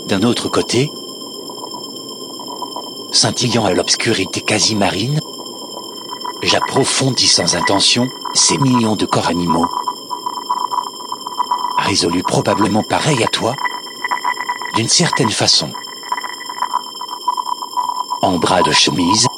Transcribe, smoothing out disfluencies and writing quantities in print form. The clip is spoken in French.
D'un autre côté, scintillant à l'obscurité quasi marine, j'approfondis sans intention ces millions de corps animaux, résolus probablement pareils à toi, d'une certaine façon. En bras de chemise,